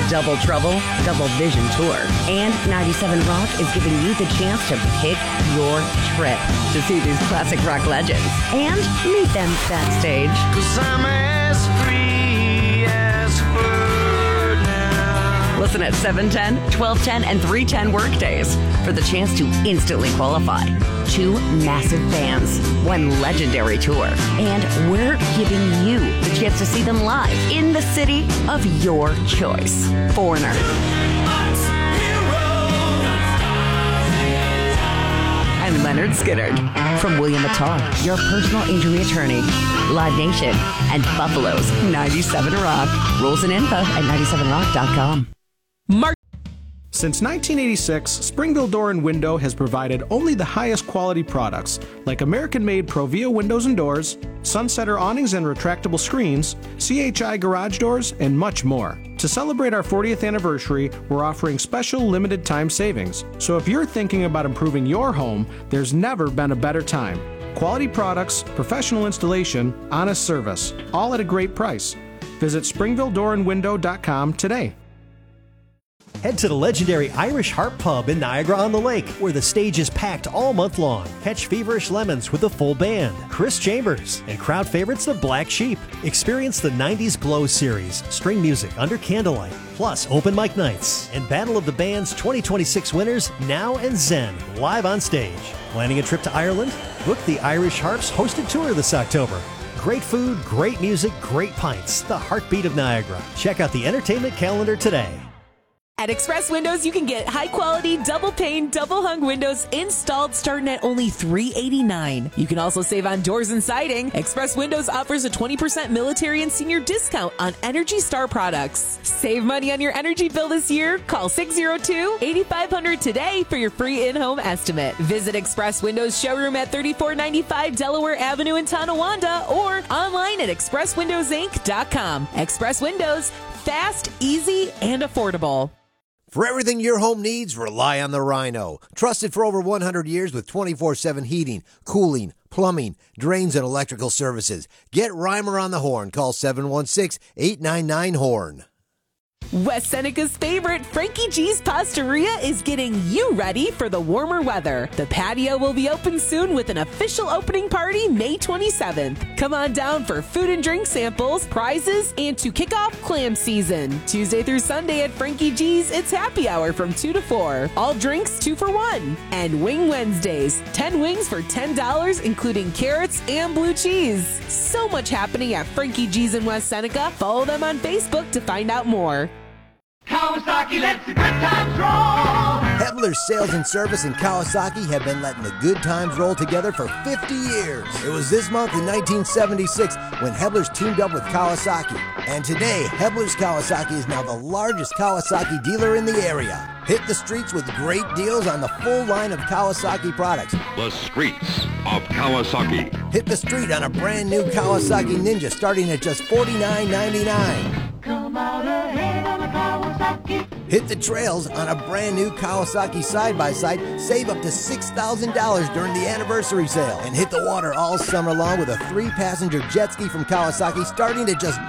Double Trouble, Double Vision Tour. And 97 Rock is giving you the chance to pick your trip to see these classic rock legends and meet them backstage. 'Cause I'm as free as a bird now. Listen at 710, 1210, and 310 workdays for the chance to instantly qualify. 2 massive bands, 1 legendary tour, and we're giving you the chance to see them live in the city of your choice. Foreigner. And Leonard Skinnard from William Attar, your personal injury attorney, Live Nation, and Buffalo's 97 Rock. Rules and info at 97rock.com. Since 1986, Springville Door and Window has provided only the highest quality products like American-made Provia windows and doors, Sunsetter awnings and retractable screens, CHI garage doors, and much more. To celebrate our 40th anniversary, we're offering special limited time savings. So if you're thinking about improving your home, there's never been a better time. Quality products, professional installation, honest service, all at a great price. Visit SpringvilleDoorandWindow.com today. Head to the legendary Irish Harp Pub in Niagara-on-the-Lake, where the stage is packed all month long. Catch Feverish Lemons with a full band, Chris Chambers, and crowd favorites the Black Sheep. Experience the 90s Glow series, string music under candlelight, plus open mic nights, and Battle of the Bands 2026 winners Now and Zen live on stage. Planning a trip to Ireland? Book the Irish Harps hosted tour this October. Great food, great music, great pints. The heartbeat of Niagara. Check out the entertainment calendar today. At Express Windows, you can get high-quality, double-pane, double-hung windows installed starting at only $389. You can also save on doors and siding. Express Windows offers a 20% military and senior discount on Energy Star products. Save money on your energy bill this year. Call 602-8500 today for your free in-home estimate. Visit Express Windows showroom at 3495 Delaware Avenue in Tonawanda or online at expresswindowsinc.com. Express Windows, fast, easy, and affordable. For everything your home needs, rely on the Rhino. Trusted for over 100 years with 24/7 heating, cooling, plumbing, drains, and electrical services. Get Reimer on the horn. Call 716-899-HORN. West Seneca's favorite, Frankie G's Pastaria, is getting you ready for the warmer weather. The patio will be open soon with an official opening party May 27th. Come on down for food and drink samples, prizes, and to kick off clam season. Tuesday through Sunday at Frankie G's, it's happy hour from 2 to 4. All drinks 2 for $1. And Wing Wednesdays, 10 wings for $10, including carrots and blue cheese. So much happening at Frankie G's in West Seneca. Follow them on Facebook to find out more. Kawasaki lets the good times roll. Hebler's Sales and Service in Kawasaki have been letting the good times roll together for 50 years. It was this month in 1976 when Hebler's teamed up with Kawasaki. And today, Hebler's Kawasaki is now the largest Kawasaki dealer in the area. Hit the streets with great deals on the full line of Kawasaki products. The streets of Kawasaki. Hit the street on a brand new Kawasaki Ninja starting at just $49.99. Come out ahead on a Kawasaki. Hit the trails on a brand new Kawasaki side-by-side. Save up to $6,000 during the anniversary sale. And hit the water all summer long with a 3-passenger jet ski from Kawasaki starting at just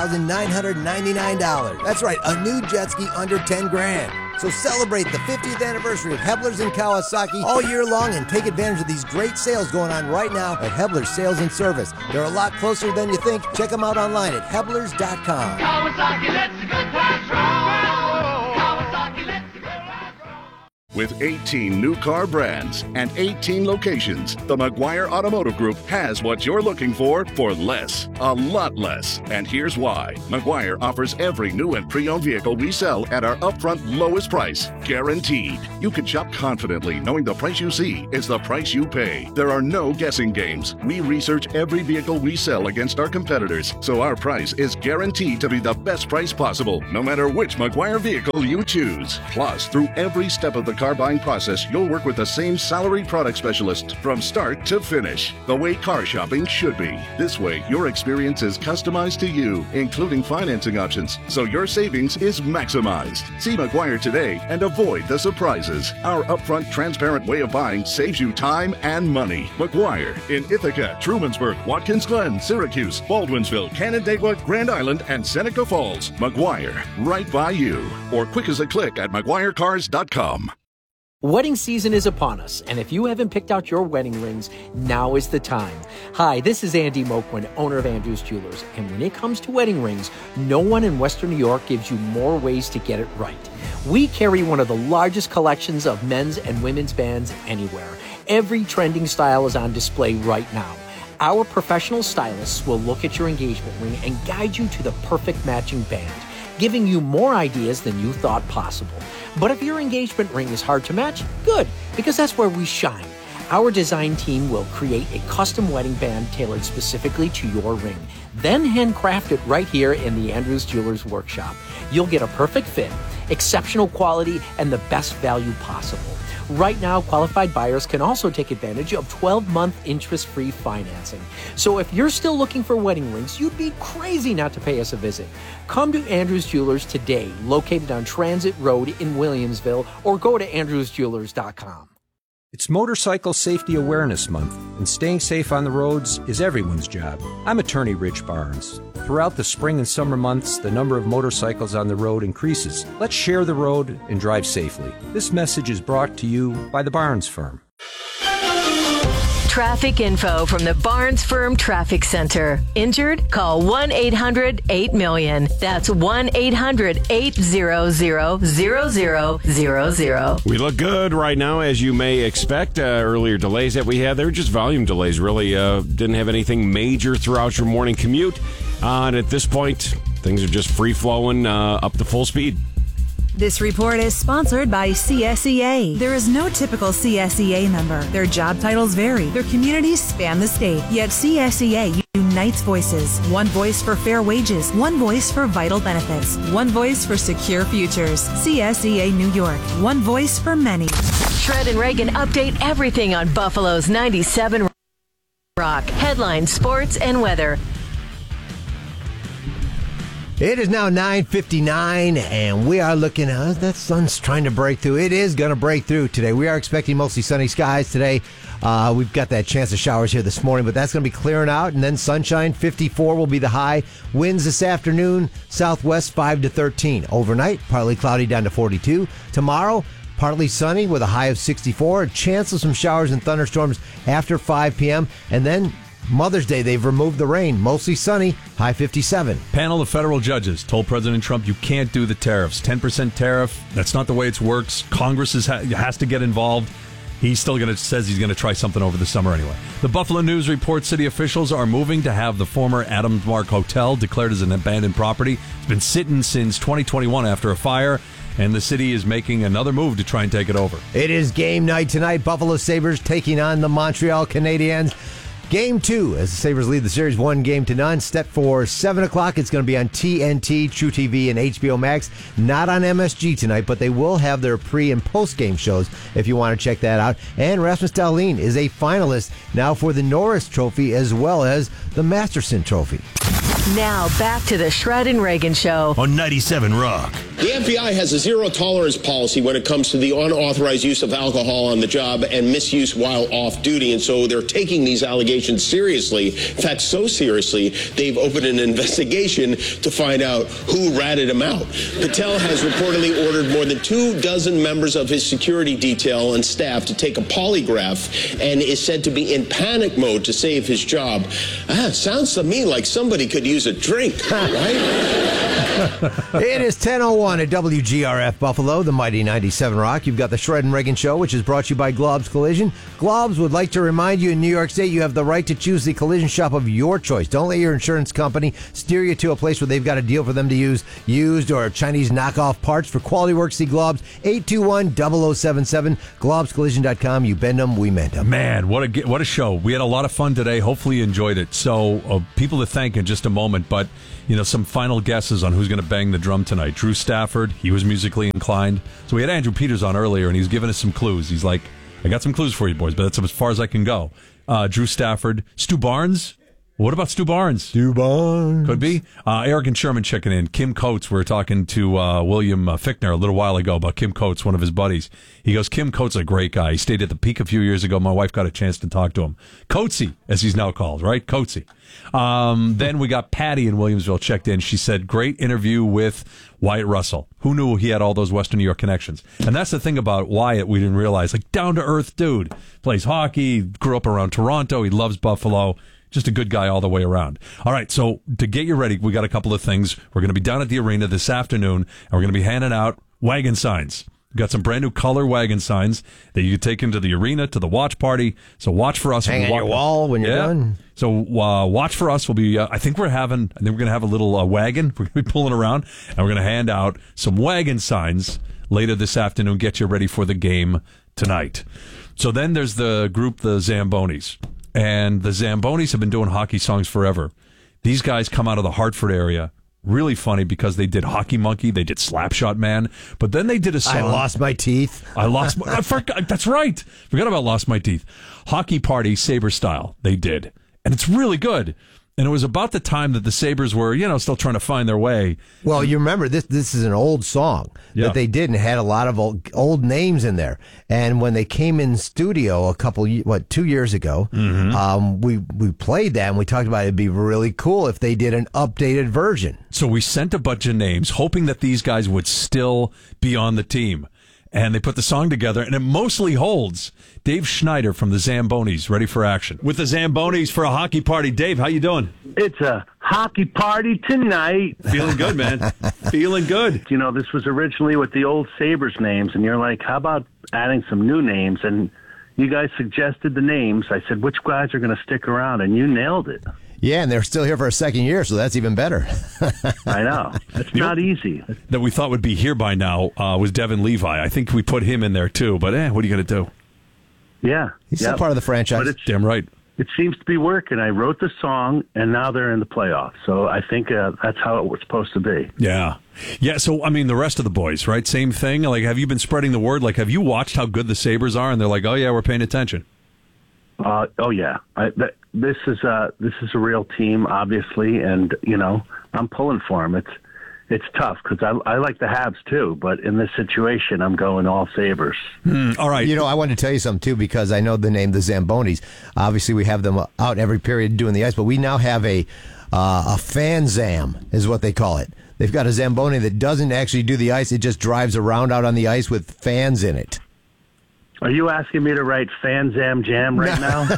$9,999. That's right, a new jet ski under 10 grand. So celebrate the 50th anniversary of Hebler's in Kawasaki all year long and take advantage of these great sales going on right now at Hebler's Sales and Service. They're a lot closer than you think. Check them out online at Heblers.com. Kawasaki lets the good times roll. Kawasaki lets the good times roll. With 18 new car brands and 18 locations, the McGuire Automotive Group has what you're looking for less, a lot less. And here's why. McGuire offers every new and pre-owned vehicle we sell at our upfront lowest price, guaranteed. You can shop confidently knowing the price you see is the price you pay. There are no guessing games. We research every vehicle we sell against our competitors, so our price is guaranteed to be the best price possible, no matter which McGuire vehicle you choose. Plus, through every step of the car buying process, you'll work with the same salaried product specialist from start to finish, the way car shopping should be. This way, your experience is customized to you, including financing options, so your savings is maximized. See McGuire today and avoid the surprises. Our upfront, transparent way of buying saves you time and money. McGuire in Ithaca, Trumansburg, Watkins Glen, Syracuse, Baldwinsville, Canandaigua, Grand Island, and Seneca Falls. McGuire, right by you. Or quick as a click at McGuireCars.com. Wedding season is upon us, and if you haven't picked out your wedding rings, now is the time. Hi, this is Andy Moquin, owner of Andrews Jewelers, and when it comes to wedding rings, no one in Western New York gives you more ways to get it right. We carry one of the largest collections of men's and women's bands anywhere. Every trending style is on display right now. Our professional stylists will look at your engagement ring and guide you to the perfect matching band, giving you more ideas than you thought possible. But if your engagement ring is hard to match, good, because that's where we shine. Our design team will create a custom wedding band tailored specifically to your ring, then handcraft it right here in the Andrews Jewelers workshop. You'll get a perfect fit, exceptional quality, and the best value possible. Right now, qualified buyers can also take advantage of 12-month interest-free financing. So if you're still looking for wedding rings, you'd be crazy not to pay us a visit. Come to Andrews Jewelers today, located on Transit Road in Williamsville, or go to andrewsjewelers.com. It's Motorcycle Safety Awareness Month, and staying safe on the roads is everyone's job. I'm attorney Rich Barnes. Throughout the spring and summer months, the number of motorcycles on the road increases. Let's share the road and drive safely. This message is brought to you by the Barnes Firm. Traffic info from the Barnes Firm Traffic Center. Injured? Call 1-800-8-MILLION. That's 1-800-800-0000. We look good right now, as you may expect. Earlier delays that we had, they were just volume delays, really. Didn't have anything major throughout your morning commute. And at this point, things are just free-flowing up to full speed. This report is sponsored by CSEA. There is no typical CSEA member. Their job titles vary. Their communities span the state. Yet CSEA unites voices. One voice for fair wages. One voice for vital benefits. One voice for secure futures. CSEA New York. One voice for many. Shred and Reagan update everything on Buffalo's 97 Rock. Headlines, sports, and weather. It is now 9:59, and we are looking at that sun's trying to break through. It is going to break through today. We are expecting mostly sunny skies today. We've got that chance of showers here this morning, but that's going to be clearing out, and then sunshine. 54 will be the high. Winds this afternoon, southwest 5 to 13. Overnight, partly cloudy down to 42. Tomorrow, partly sunny with a high of 64. A chance of some showers and thunderstorms after 5 p.m., and then Mother's Day, they've removed the rain. Mostly sunny, high 57. Panel of federal judges told President Trump you can't do the tariffs. 10% tariff, that's not the way it works. Congress has to get involved. He's still says he's going to try something over the summer anyway. The Buffalo News reports city officials are moving to have the former Adams Mark Hotel declared as an abandoned property. It's been sitting since 2021 after a fire, and the city is making another move to try and take it over. It is game night tonight. Buffalo Sabres taking on the Montreal Canadiens. Game 2, as the Sabres lead the series 1-0. Set for 7 o'clock. It's going to be on TNT, True TV, and HBO Max. Not on MSG tonight, but they will have their pre- and post-game shows if you want to check that out. And Rasmus Dahlin is a finalist now for the Norris Trophy as well as the Masterson Trophy. Now back to the Shred and Reagan Show on 97 Rock. The FBI has a zero-tolerance policy when it comes to the unauthorized use of alcohol on the job and misuse while off-duty, and so they're taking these allegations seriously. In fact, so seriously, they've opened an investigation to find out who ratted him out. Patel has reportedly ordered more than 24 members of his security detail and staff to take a polygraph and is said to be in panic mode to save his job. Sounds to me like somebody could use a drink, right? It is 10:01 at WGRF Buffalo, the mighty 97 Rock. You've got the Shred and Reagan Show, which is brought to you by Glob's Collision. Glob's would like to remind you in New York State you have the right to choose the collision shop of your choice. Don't let your insurance company steer you to a place where they've got a deal for them to use used or Chinese knockoff parts. For quality work, see Glob's 821-0077. GlobsCollision.com. You bend them, we mend them. Man, what a show. We had a lot of fun today. Hopefully you enjoyed it. So people to thank in just a moment, but some final guesses on who's who's going to bang the drum tonight. Drew Stafford, he was musically inclined. So we had Andrew Peters on earlier, and he was giving us some clues. He's like, I got some clues for you, boys, but that's as far as I can go. Drew Stafford. Stu Barnes. What about Stu Barnes? Stu Barnes. Could be. Eric and Sherman checking in. Kim Coates, we were talking to William Fichtner a little while ago about Kim Coates, one of his buddies. He goes, Kim Coates is a great guy. He stayed at the Peak a few years ago. My wife got a chance to talk to him. Coatesy, as he's now called, right? Coatesy. Then we got Patty in Williamsville checked in. She said, great interview with Wyatt Russell. Who knew he had all those Western New York connections? And that's the thing about Wyatt we didn't realize. Like, down-to-earth dude. Plays hockey, grew up around Toronto. He loves Buffalo. Just a good guy all the way around. All right, so to get you ready, we got a couple of things. We're going to be down at the arena this afternoon, and we're going to be handing out wagon signs. We've got some brand new color wagon signs that you can take into the arena, to the watch party. So watch for us. Hang on your wall when you're done. So watch for us. We'll be. I think we're going to have a little wagon. We're going to be pulling around, and we're going to hand out some wagon signs later this afternoon. Get you ready for the game tonight. So then there's the group, the Zambonis. And the Zambonis have been doing hockey songs forever. These guys come out of the Hartford area. Really funny because they did Hockey Monkey, they did Slapshot Man, but then they did a song. I Lost My Teeth. I forgot. That's right. Forgot about Lost My Teeth. Hockey Party, Sabre Style, they did. And it's really good. And it was about the time that the Sabres were, still trying to find their way. Well, you remember, this is an old song that they did and had a lot of old names in there. And when they came in studio 2 years ago, we played that and we talked about it'd be really cool if they did an updated version. So we sent a bunch of names, hoping that these guys would still be on the team. And they put the song together, and it mostly holds. Dave Schneider from the Zambonis, ready for action. With the Zambonis for a hockey party. Dave, how you doing? It's a hockey party tonight. Feeling good, man. Feeling good. This was originally with the old Sabres names, and you're like, how about adding some new names? And you guys suggested the names. I said, which guys are going to stick around? And you nailed it. Yeah, and they're still here for a second year, so that's even better. I know. It's not easy. That we thought would be here by now was Devin Levi. I think we put him in there, too. But, what are you going to do? Yeah. He's still part of the franchise. But damn right. It seems to be working. I wrote the song, and now they're in the playoffs. So I think that's how it was supposed to be. Yeah. Yeah, so, the rest of the boys, right? Same thing? Like, have you been spreading the word? Like, have you watched how good the Sabres are? And they're like, oh, yeah, we're paying attention. Oh yeah, this is a real team, obviously, and I'm pulling for them. It's tough because I like the Habs too, but in this situation, I'm going all Sabres. All right, I wanted to tell you something too because I know the name the Zambonis. Obviously, we have them out every period doing the ice, but we now have a fan Zam is what they call it. They've got a Zamboni that doesn't actually do the ice; it just drives around out on the ice with fans in it. Are you asking me to write Fan Zam Jam right now?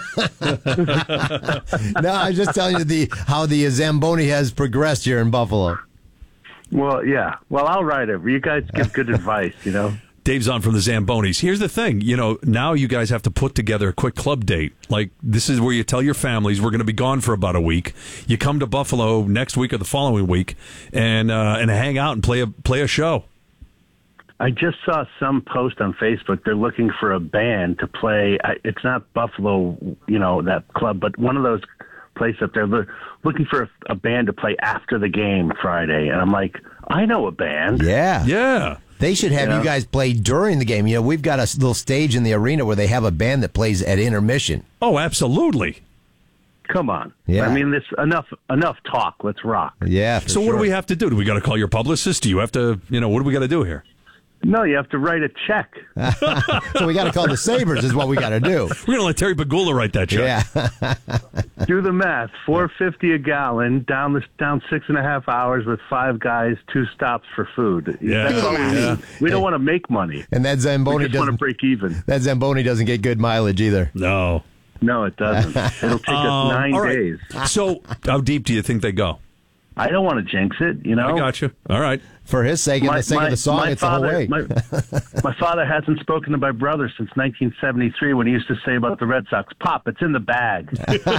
No, I'm just telling you how the Zamboni has progressed here in Buffalo. Well, yeah. Well, I'll write it. You guys give good advice, Dave's on from the Zambonis. Here's the thing. Now you guys have to put together a quick club date. Like, this is where you tell your families we're going to be gone for about a week. You come to Buffalo next week or the following week and hang out and play a show. I just saw some post on Facebook. They're looking for a band to play. It's not Buffalo, that club, but one of those places up there. They're looking for a band to play after the game Friday. And I'm like, I know a band. Yeah. Yeah. They should have you guys play during the game. We've got a little stage in the arena where they have a band that plays at intermission. Oh, absolutely. Come on. Yeah. This enough talk. Let's rock. Yeah. So what do we have to do? Do we got to call your publicist? Do you have to, what do we got to do here? No, you have to write a check. So we got to call the Sabres is what we got to do. We're going to let Terry Pagula write that check. Yeah. Do the math. $4.50 a gallon, down 6.5 hours with 5 guys, 2 stops for food. Yeah. That's all we need. We don't want to make money. And that Zamboni we just want to break even. That Zamboni doesn't get good mileage either. No. No, it doesn't. It'll take us 9 days. So how deep do you think they go? I don't want to jinx it, I got you. All right. For his sake and the sake of the song, it's the whole way. My father hasn't spoken to my brother since 1973 when he used to say about the Red Sox, Pop, it's in the bag.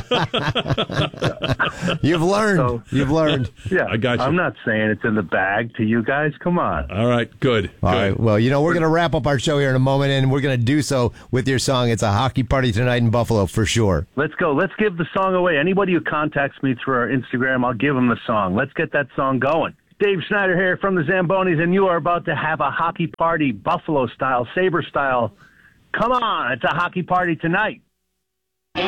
You've learned. You've learned. Yeah, I got you. I'm not saying it's in the bag to you guys. Come on. All right, good. All right. Well, we're going to wrap up our show here in a moment, and we're going to do so with your song. It's a hockey party tonight in Buffalo for sure. Let's go. Let's give the song away. Anybody who contacts me through our Instagram, I'll give them the song. Let's get that song going. Dave Snyder here from the Zambonis, and you are about to have a hockey party, Buffalo style, Sabre style. Come on, it's a hockey party tonight.